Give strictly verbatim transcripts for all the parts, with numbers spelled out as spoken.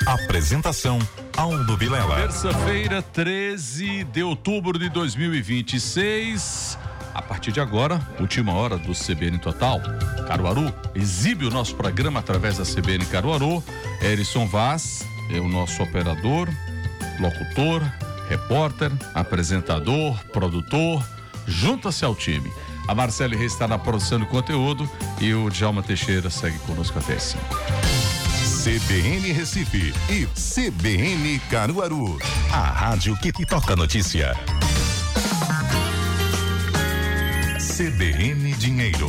Apresentação Aldo Vilela. Terça-feira, treze de outubro de dois mil e vinte e seis. A partir de agora, última hora do C B N Total. Caruaru exibe o nosso programa através da C B N Caruaru. Erison Vaz é o nosso operador, locutor, repórter, apresentador, produtor. Junta-se ao time. A Marcele Reis está na produção do conteúdo e o Djalma Teixeira segue conosco até cinco. C B N Recife e C B N Caruaru. A rádio que toca notícia. C B N Dinheiro.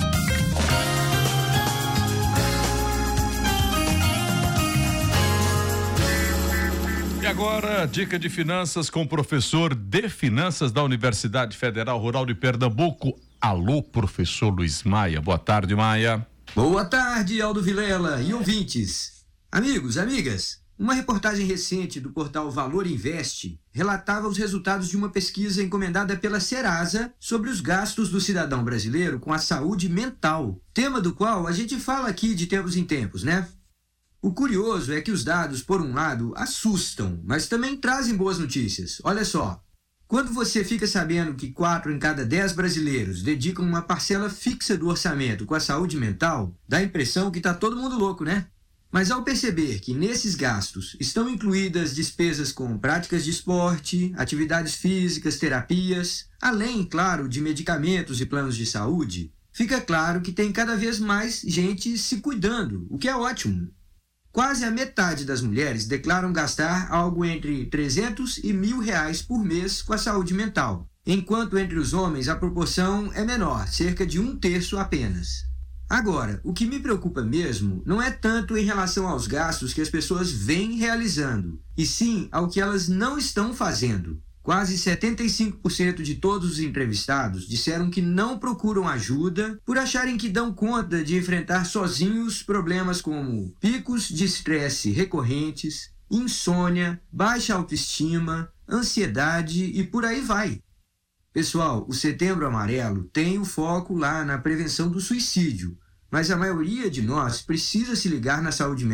E agora, dica de finanças com o professor de finanças da Universidade Federal Rural de Pernambuco. Alô, professor Luiz Maia. Boa tarde, Maia. Boa tarde, Aldo Vilela e ouvintes. Amigos, amigas, uma reportagem recente do portal Valor Invest relatava os resultados de uma pesquisa encomendada pela Serasa sobre os gastos do cidadão brasileiro com a saúde mental, tema do qual a gente fala aqui de tempos em tempos, né? O curioso é que os dados, por um lado, assustam, mas também trazem boas notícias. Olha só, quando você fica sabendo que quatro em cada dez brasileiros dedicam uma parcela fixa do orçamento com a saúde mental, dá a impressão que tá todo mundo louco, né? Mas ao perceber que nesses gastos estão incluídas despesas com práticas de esporte, atividades físicas, terapias, além, claro, de medicamentos e planos de saúde, fica claro que tem cada vez mais gente se cuidando, o que é ótimo. Quase a metade das mulheres declaram gastar algo entre trezentos e mil reais por mês com a saúde mental, enquanto entre os homens a proporção é menor, cerca de um terço apenas. Agora, o que me preocupa mesmo não é tanto em relação aos gastos que as pessoas vêm realizando, e sim ao que elas não estão fazendo. Quase setenta e cinco por cento de todos os entrevistados disseram que não procuram ajuda por acharem que dão conta de enfrentar sozinhos problemas como picos de estresse recorrentes, insônia, baixa autoestima, ansiedade e por aí vai. Pessoal, o Setembro Amarelo tem o foco lá na prevenção do suicídio, mas a maioria de nós precisa se ligar na saúde mental